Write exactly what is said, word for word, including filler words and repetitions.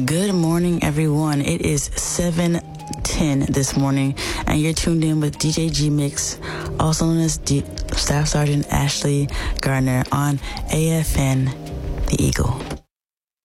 Good morning, everyone. It is seven ten this morning, and you're tuned in with D J G Mix, also known as D- Staff Sergeant Ashley Gardner, on A F N, The Eagle.